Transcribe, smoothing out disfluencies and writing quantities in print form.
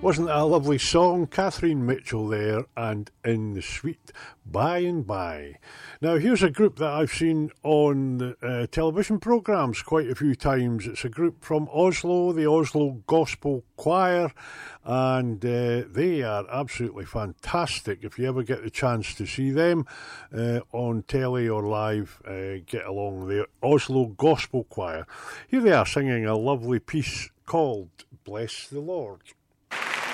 Wasn't that a lovely song? Catherine Mitchell there, and In the Sweet By and By. Now, here's a group that I've seen on television programmes quite a few times. It's a group from Oslo, the Oslo Gospel Choir, and they are absolutely fantastic. If you ever get the chance to see them on telly or live, get along. The Oslo Gospel Choir. Here they are singing a lovely piece called Bless the Lord.